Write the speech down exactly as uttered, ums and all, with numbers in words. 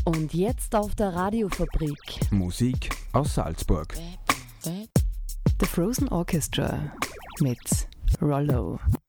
Und jetzt auf der Radiofabrik. Musik aus Salzburg. The Frozen Orchestra mit Rollo.